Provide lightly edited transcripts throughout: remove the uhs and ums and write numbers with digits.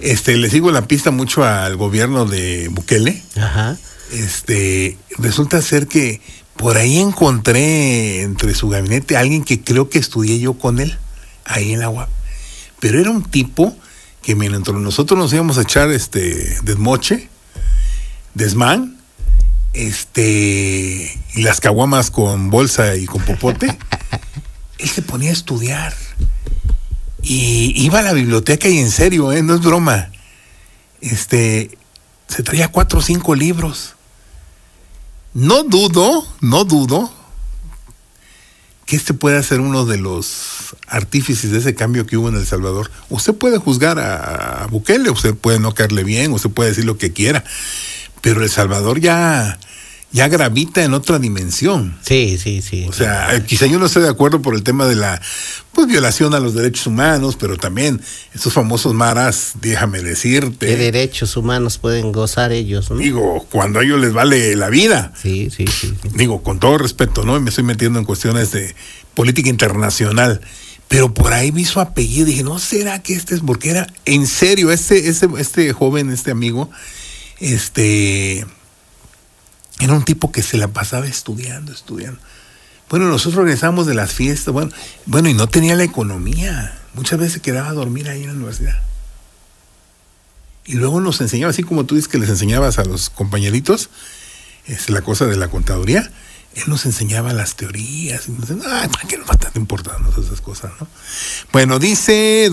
Le sigo la pista mucho al gobierno de Bukele. Ajá. Resulta ser que por ahí encontré entre su gabinete a alguien que creo que estudié yo con él, ahí en la UAP. Pero era un tipo que mientras nosotros nos íbamos a echar desmoche, desmán, y las caguamas con bolsa y con popote, él se ponía a estudiar. Y iba a la biblioteca y en serio, no es broma. Se traía 4 o 5 libros. No dudo que pueda ser uno de los artífices de ese cambio que hubo en El Salvador. Usted puede juzgar a Bukele, usted puede no caerle bien, usted puede decir lo que quiera, pero El Salvador ya gravita en otra dimensión. Sí. O sea, quizá yo no esté de acuerdo por el tema de la violación a los derechos humanos, pero también esos famosos maras, déjame decirte. ¿Qué derechos humanos pueden gozar ellos, no? Digo, cuando a ellos les vale la vida. Sí. Digo, con todo respeto, ¿no? Me estoy metiendo en cuestiones de política internacional. Pero por ahí vi su apellido y dije, ¿no será que es? Porque era, en serio, este joven, este amigo, era un tipo que se la pasaba estudiando. Bueno, nosotros regresamos de las fiestas, bueno, y no tenía la economía. Muchas veces quedaba a dormir ahí en la universidad. Y luego nos enseñaba, así como tú dices que les enseñabas a los compañeritos, la cosa de la contaduría, él nos enseñaba las teorías. Y nos decía, ¿para qué nos va a estar importando esas cosas, no? Bueno, dice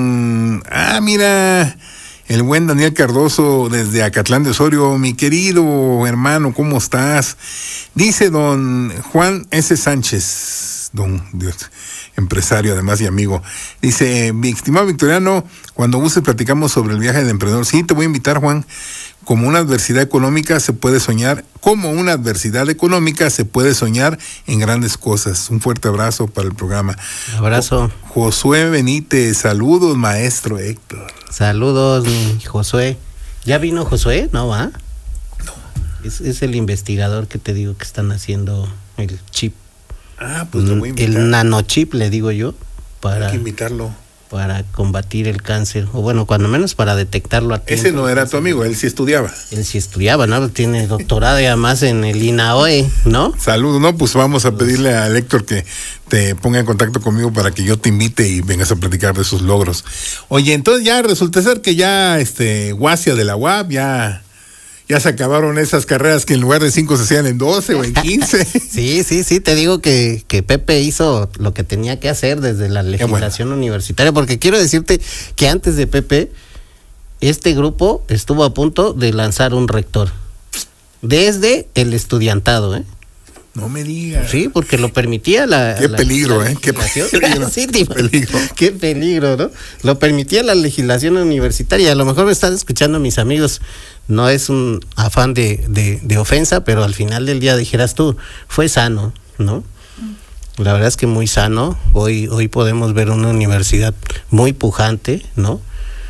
mira, el buen Daniel Cardoso desde Acatlán de Osorio, mi querido hermano, ¿cómo estás? Dice don Juan S. Sánchez, empresario además y amigo. Dice, mi estimado Victoriano, cuando gustes platicamos sobre el viaje del emprendedor. Sí, te voy a invitar, Juan. Como una adversidad económica se puede soñar en grandes cosas. Un fuerte abrazo para el programa. Abrazo. Josué Benítez, saludos, maestro Héctor. Saludos, Josué. ¿Ya vino Josué? ¿No va? No. Es el investigador que te digo que están haciendo el chip. Pues lo voy a invitar. El nanochip, le digo yo. Hay que invitarlo. Para combatir el cáncer, o bueno, cuando menos para detectarlo a tiempo. Ese no era tu amigo, él sí estudiaba. Él sí estudiaba, ¿no? Tiene doctorado y además en el INAOE, ¿no? Saludos, ¿no? Pues vamos a pedirle a Héctor que te ponga en contacto conmigo para que yo te invite y vengas a platicar de sus logros. Oye, entonces ya resulta ser que ya Guasia de la UAP, ya se acabaron esas carreras que en lugar de 5 se hacían en 12 o en 15. Sí, te digo que Pepe hizo lo que tenía que hacer desde la legislación universitaria, porque quiero decirte que antes de Pepe, este grupo estuvo a punto de lanzar un rector, desde el estudiantado, ¿eh? No me digas. Sí, porque lo permitía Qué peligro, Qué peligro. Sí, qué peligro, ¿no? Lo permitía la legislación universitaria. A lo mejor me están escuchando mis amigos. No es un afán de ofensa, pero al final del día dijeras tú, fue sano, ¿no? La verdad es que muy sano. Hoy podemos ver una universidad muy pujante, ¿no?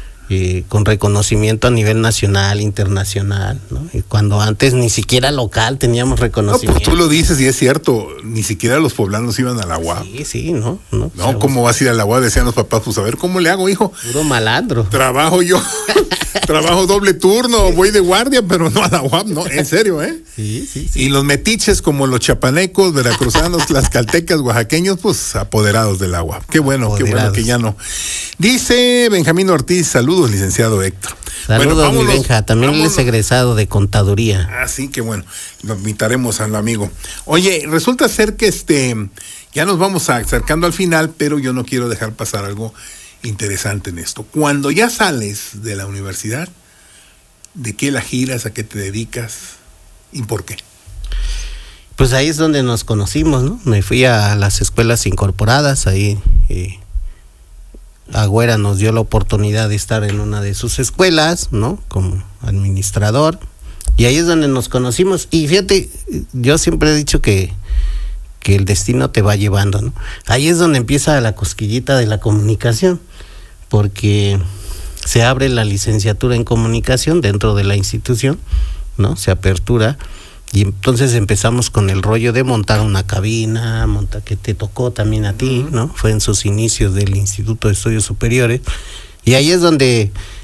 Con reconocimiento a nivel nacional, internacional, ¿no? Y cuando antes ni siquiera local teníamos reconocimiento. No, pues tú lo dices y es cierto, ni siquiera los poblanos iban a la UAP. Sí, ¿no? No, ¿cómo vas a ir a la UAP? Decían los papás, pues a ver, ¿cómo le hago, hijo? Puro malandro. Trabajo doble turno, voy de guardia, pero no a la UAP, no, en serio, ¿eh? Sí. Y los metiches como los chapanecos, veracruzanos, tlaxcaltecas, oaxaqueños, pues apoderados de la UAP. Qué bueno que ya no. Dice Benjamín Ortiz, saludos, licenciado Héctor. Saludos, mi Benja, también él es egresado de contaduría. Sí, que bueno, lo invitaremos al amigo. Oye, resulta ser que ya nos vamos acercando al final, pero yo no quiero dejar pasar algo interesante en esto. Cuando ya sales de la universidad, ¿de qué la giras? ¿A qué te dedicas? ¿Y por qué? Pues ahí es donde nos conocimos, ¿no? Me fui a las escuelas incorporadas, ahí Agüera nos dio la oportunidad de estar en una de sus escuelas, ¿no? Como administrador, y ahí es donde nos conocimos. Y fíjate, yo siempre he dicho que el destino te va llevando, ¿no? Ahí es donde empieza la cosquillita de la comunicación, porque se abre la licenciatura en comunicación dentro de la institución, ¿no? Se apertura. Y entonces empezamos con el rollo de montar una cabina, que te tocó también a ti, ¿no? Fue en sus inicios del Instituto de Estudios Superiores. Y ahí es donde